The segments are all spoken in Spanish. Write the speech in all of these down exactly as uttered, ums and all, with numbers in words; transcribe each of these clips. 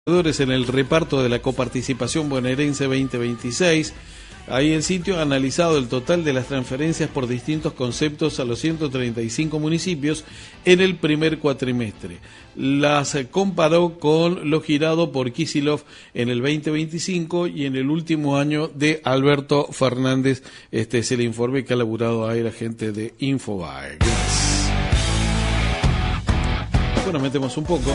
en el reparto de la coparticipación bonaerense veinte veintiséis. Ahí el sitio ha analizado el total de las transferencias por distintos conceptos a los ciento treinta y cinco municipios en el primer cuatrimestre. Las comparó con lo girado por Kicillof en el veinte veinticinco y en el último año de Alberto Fernández. Este es el informe que ha elaborado ahí la gente de Infobae. Gracias. Bueno, metemos un poco.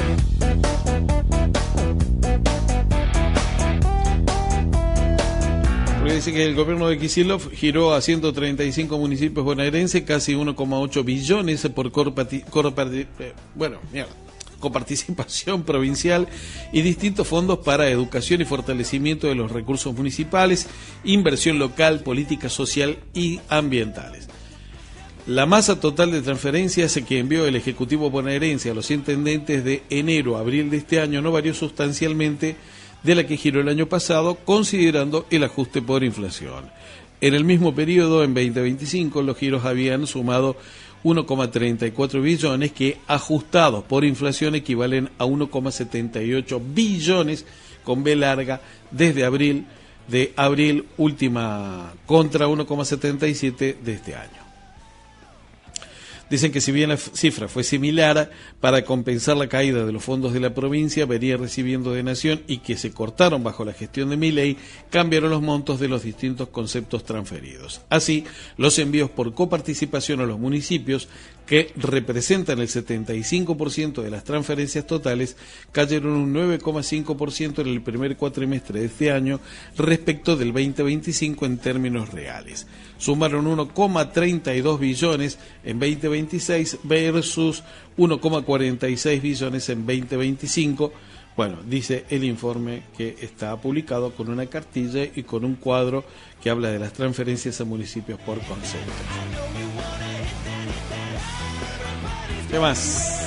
Porque dice que el gobierno de Kicillof giró a ciento treinta y cinco municipios bonaerenses casi uno coma ocho billones por corpati, corpati, eh, bueno, mierda, coparticipación provincial y distintos fondos para educación y fortalecimiento de los recursos municipales, inversión local, política social y ambientales. La masa total de transferencias que envió el Ejecutivo bonaerense a los intendentes de enero a abril de este año no varió sustancialmente de la que giró el año pasado, considerando el ajuste por inflación. En el mismo periodo, en veinte veinticinco, los giros habían sumado uno coma treinta y cuatro billones, que ajustados por inflación equivalen a uno coma setenta y ocho billones, con B larga, desde abril, de abril última, contra uno coma setenta y siete de este año. Dicen que si bien la cifra fue similar, para compensar la caída de los fondos de la provincia venía recibiendo de Nación y que se cortaron bajo la gestión de Milei, cambiaron los montos de los distintos conceptos transferidos. Así, los envíos por coparticipación a los municipios, que representan el setenta y cinco por ciento de las transferencias totales, cayeron un nueve coma cinco por ciento en el primer cuatrimestre de este año respecto del veinte veinticinco en términos reales. Sumaron uno coma treinta y dos billones en veinte veintiséis versus uno coma cuarenta y seis billones en veinte veinticinco. Bueno, dice el informe que está publicado con una cartilla y con un cuadro que habla de las transferencias a municipios por concepto. ¿Qué más?